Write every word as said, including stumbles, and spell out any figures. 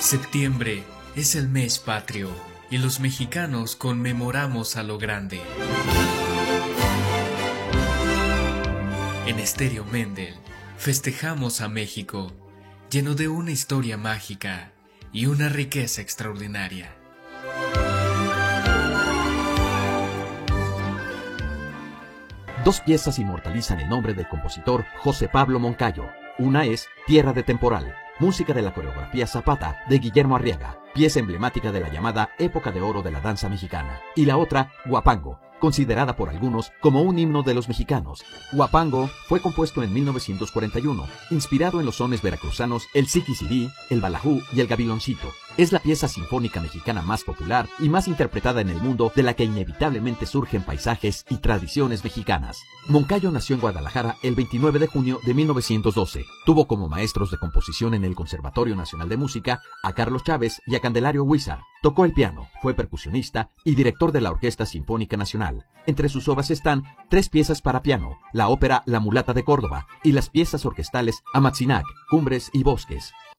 Septiembre es el mes patrio y los mexicanos conmemoramos a lo grande. En Estéreo Mendel festejamos a México, lleno de una historia mágica y una riqueza extraordinaria. Dos piezas inmortalizan el nombre del compositor José Pablo Moncayo. Una es Tierra de Temporal, música de la coreografía Zapata de Guillermo Arriaga, pieza emblemática de la llamada época de oro de la danza mexicana. Y la otra, Huapango, considerada por algunos como un himno de los mexicanos. Huapango fue compuesto en mil novecientos cuarenta y uno, inspirado en los sones veracruzanos el siquisirí, el balajú y el gaviloncito. Es la pieza sinfónica mexicana más popular y más interpretada en el mundo, de la que inevitablemente surgen paisajes y tradiciones mexicanas. Moncayo nació en Guadalajara el veintinueve de junio de mil novecientos doce. Tuvo como maestros de composición en el Conservatorio Nacional de Música a Carlos Chávez y a Candelario Huízar. Tocó el piano, fue percusionista y director de la Orquesta Sinfónica Nacional. Entre sus obras están tres piezas para piano, la ópera La Mulata de Córdoba y las piezas orquestales Amatzinac, Cumbres y Bosques.